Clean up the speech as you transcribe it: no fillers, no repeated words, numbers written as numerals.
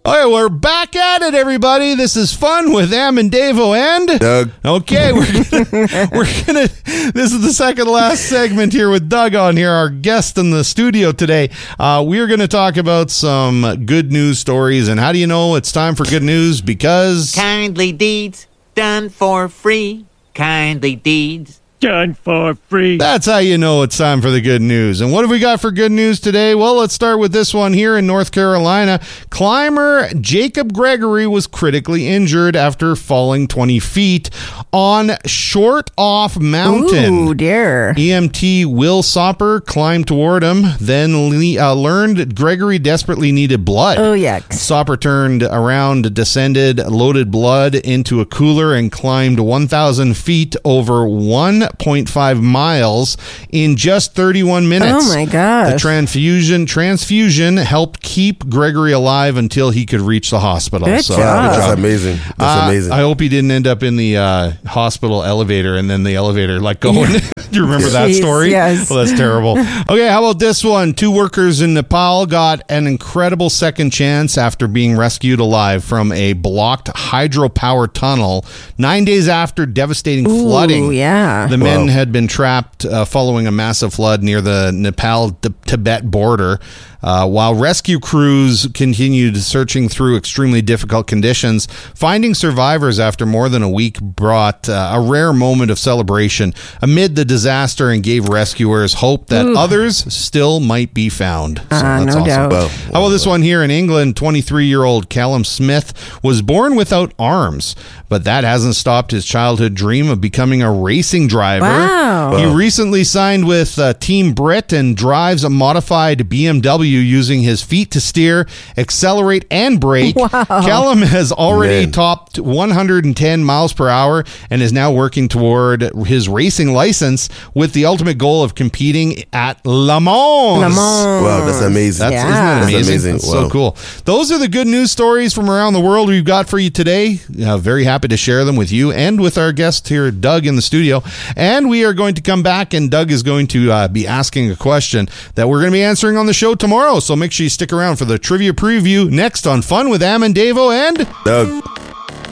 All right, we're back at it, everybody. This is Fun with Am and Davo and Doug. Okay, we're gonna. This is the second to last segment here with Doug on here, our guest in the studio today. We are going to talk about some good news stories, and how do you know it's time for good news? Because kindly deeds done for free. Kindly deeds done for free. That's how you know it's time for the good news. And what have we got for good news today? Well, let's start with this one here in North Carolina. Climber Jacob Gregory was critically injured after falling 20 feet on Short Off Mountain. Ooh, dear. EMT Will Sopper climbed toward him, then learned Gregory desperately needed blood. Oh, yuck. Sopper turned around, descended, loaded blood into a cooler, and climbed 1,000 feet over 1.5 miles in just 31 minutes. Oh, my gosh. The transfusion helped keep Gregory alive until he could reach the hospital. Good job. That's amazing. That's amazing. I hope he didn't end up in the hospital elevator and then the elevator going. Do you remember that story? Yes. Well, that's terrible. Okay, how about this one? 2 workers in Nepal got an incredible second chance after being rescued alive from a blocked hydropower tunnel 9 days after devastating flooding. Ooh, yeah. The men had been trapped following a massive flood near the Nepal-Tibet border. While rescue crews continued searching through extremely difficult conditions, finding survivors after more than a week brought a rare moment of celebration amid the disaster and gave rescuers hope that others still might be found. So that's no awesome. doubt. Well, How about this one here in England? 23-year-old Callum Smith was born without arms, but that hasn't stopped his childhood dream of becoming a racing driver. Wow. He recently signed with Team Brit and drives a modified BMW using his feet to steer, accelerate, and brake. Wow. Callum has already topped 110 miles per hour and is now working toward his racing license with the ultimate goal of competing at Le Mans. Le Mans. wow, that's amazing. Isn't that That's amazing? amazing. That's Wow. so cool. Those are the good news stories from around the world we've got for you today. Very happy to share them with you and with our guest here, Doug, in the studio. And we are going to come back, and Doug is going to be asking a question that we're going to be answering on the show tomorrow. So make sure you stick around for the trivia preview next on Fun with Am and Davo and Doug.